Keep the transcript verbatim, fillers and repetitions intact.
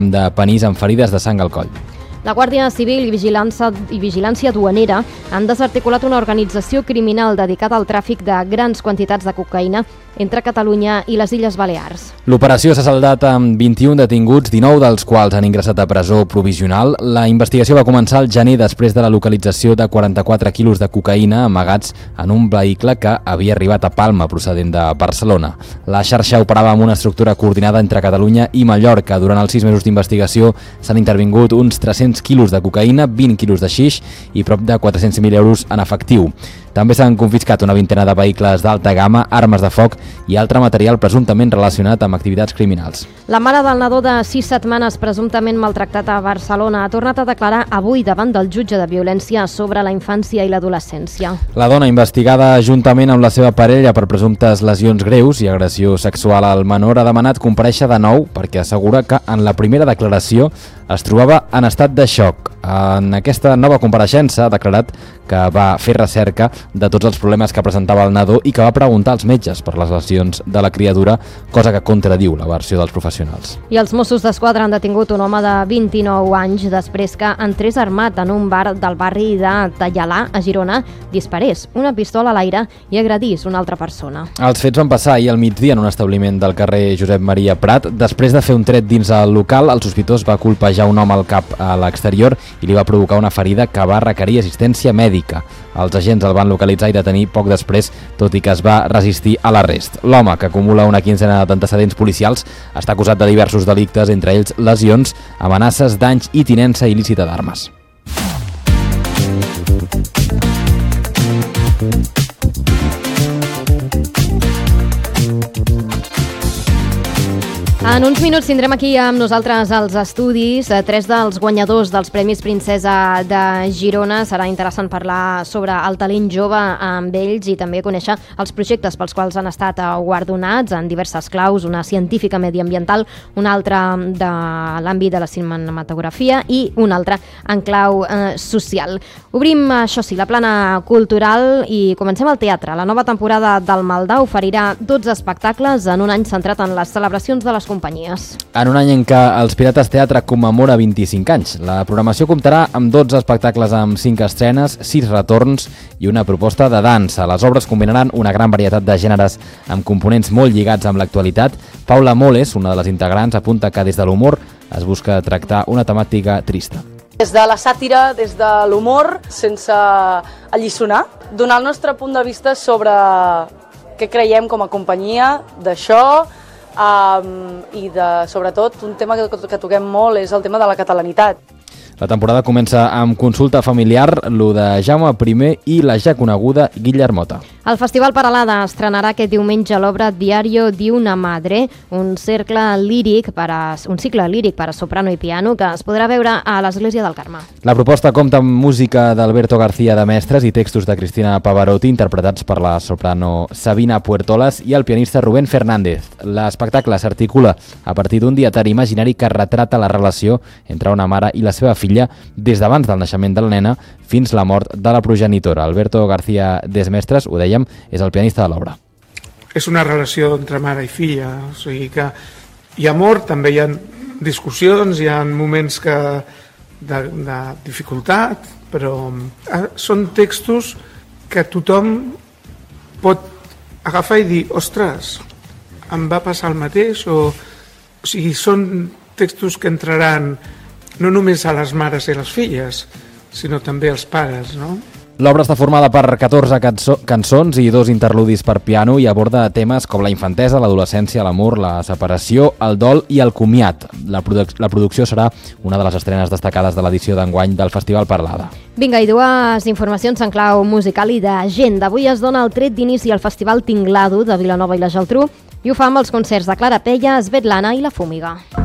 de Panís amb ferides de sang al coll. La Guàrdia Civil i Vigilància, i Vigilància Duanera han desarticulat una organització criminal dedicada al tràfic de grans quantitats de cocaïna entre Catalunya i les Illes Balears. L'operació s'ha saldat amb vint-i-un detinguts, dinou dels quals han ingressat a presó provisional. La investigació va començar al gener després de la localització de quaranta-quatre quilos de cocaïna amagats en un vehicle que havia arribat a Palma procedent de Barcelona. La xarxa operava amb una estructura coordinada entre Catalunya i Mallorca. Durant els sis mesos d'investigació s'han intervingut uns tres-cents quilos de cocaïna, vint quilos de xix i prop de quatre-cents mil euros en efectiu. També s'han confiscat una vintena de vehicles d'alta gamma, armes de foc i altre material presumptament relacionat amb activitats criminals. La mare del nadó de sis setmanes presumptament maltractat a Barcelona ha tornat a declarar avui davant del jutge de violència sobre la infància i l'adolescència. La dona, investigada juntament amb la seva parella per presumptes lesions greus i agressió sexual al menor, ha demanat comparèixer de nou perquè assegura que en la primera declaració es trobava en estat de xoc. En aquesta nova compareixença ha declarat que va fer recerca de tots els problemes que presentava el nadó i que va preguntar als metges per les lesions de la criatura, cosa que contradiu la versió dels professionals. I els Mossos d'Esquadra han detingut un home de vint-i-nou anys després que entrés armat en un bar del barri de Tallalà, a Girona, disparés una pistola a l'aire i agredís una altra persona. Els fets van passar ahir al migdia en un establiment del carrer Josep Maria Prat. Després de fer un tret dins el local, el sospitós va colpejar un home al cap a l'exterior i li va provocar una ferida que va requerir assistència mèdica. Els agents el van localitzar i detenir poc després, tot i que es va resistir a l'arrest. L'home, que acumula una quinzena d'antecedents policials, està acusat de diversos delictes, entre ells lesions, amenaces, danys i tinença il·lícita d'armes. En uns minuts tindrem aquí amb nosaltres als estudis tres dels guanyadors dels Premis Princesa de Girona. Serà interessant parlar sobre el talent jove amb ells i també conèixer els projectes pels quals han estat guardonats en diverses claus, una científica mediambiental, una altra de l'àmbit de la cinematografia i una altra en clau eh, social. Obrim, això sí, la plana cultural i comencem al teatre. La nova temporada del Maldà oferirà dotze espectacles en un any centrat en les celebracions de les companyies. En un any en què els Pirates Teatre commemora vint-i-cinc anys, la programació comptarà amb dotze espectacles amb cinc estrenes, sis retorns i una proposta de dansa. Les obres combinaran una gran varietat de gèneres amb components molt lligats amb l'actualitat. Paula Moles, una de les integrants, apunta que des de l'humor es busca tractar una temàtica trista. Des de la sàtira, des de l'humor, sense alliçonar, donar el nostre punt de vista sobre què creiem com a companyia d'això, Um, i de, sobretot un tema que, que toquem molt és el tema de la catalanitat. La temporada comença amb consulta familiar, lo de Jaume I i la ja coneguda Guillermota. El Festival Peralada estrenarà aquest diumenge l'obra Diario di una madre, un cercle líric per a, un cicle líric per a soprano i piano que es podrà veure a l'Església del Carme. La proposta compta amb música d'Alberto García de Mestres i textos de Cristina Pavarotti interpretats per la soprano Sabina Puertolas i el pianista Rubén Fernández. L'espectacle s'articula a partir d'un dietari imaginari que retrata la relació entre una mare i la seva filla des d'abans del naixement de la nena fins la mort de la progenitora. Alberto García Desmestres, ho dèiem, és el pianista de l'obra. És una relació entre mare i filla, o sigui que hi ha amor, també hi ha discussions, hi ha moments que de, de dificultat, però són textos que tothom pot agafar i dir, ostres, em va passar el mateix, o, o sigui, són textos que entraran no només a les mares i les filles, sinó també als pares, no? L'obra està formada per catorze cançó, cançons i dos interludis per piano i aborda temes com la infantesa, l'adolescència, l'amor, la separació, el dol i el comiat. La, produc la producció serà una de les estrenes destacades de l'edició d'enguany del Festival Peralada. Vinga, i dues informacions en clau musical i d'agenda. Avui es dona el tret d'inici al Festival Tinglado de Vilanova i la Geltrú i ho fa amb els concerts de Clara Pella, Svetlana i La Fúmiga.